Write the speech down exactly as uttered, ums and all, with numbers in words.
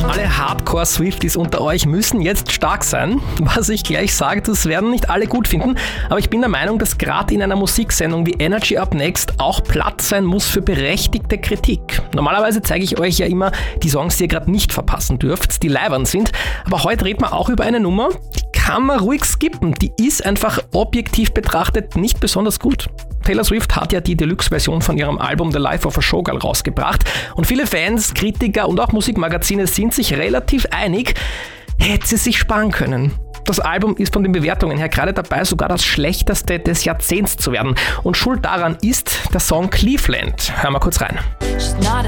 Alle Hardcore-Swifties unter euch müssen jetzt stark sein. Was ich gleich sage, das werden nicht alle gut finden, aber ich bin der Meinung, dass gerade in einer Musiksendung wie Energy Up Next auch Platz sein muss für berechtigte Kritik. Normalerweise zeige ich euch ja immer die Songs, die ihr gerade nicht verpassen dürft, die leibern sind, aber heute reden wir auch über eine Nummer, die kann man ruhig skippen. Die ist einfach objektiv betrachtet nicht besonders gut. Taylor Swift hat ja die Deluxe-Version von ihrem Album The Life of a Showgirl rausgebracht und viele Fans, Kritiker und auch Musikmagazine sind sich relativ einig, hätte sie sich sparen können. Das Album ist von den Bewertungen her gerade dabei, sogar das schlechteste des Jahrzehnts zu werden. Und schuld daran ist der Song Cleveland. Hören wir kurz rein.